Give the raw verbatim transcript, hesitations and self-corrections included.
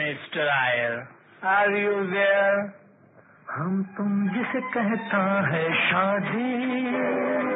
Mister Eyre, are you there? हम तुम जिसे कहता है शादी,